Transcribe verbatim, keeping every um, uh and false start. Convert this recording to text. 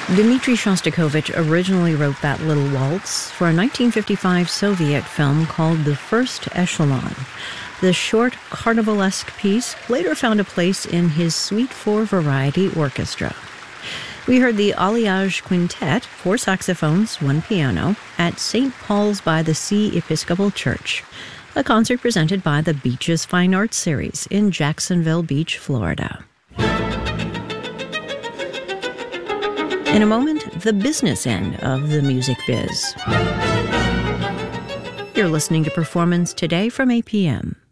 Dmitri Shostakovich originally wrote that little waltz for a nineteen fifty-five Soviet film called The First Echelon. The short, carnivalesque piece later found a place in his Suite for Variety Orchestra. We heard the Alliage Quintet, four saxophones, one piano, at Saint Paul's by the Sea Episcopal Church, a concert presented by the Beaches Fine Arts Series in Jacksonville Beach, Florida. In a moment, the business end of the music biz. You're listening to Performance Today from A P M.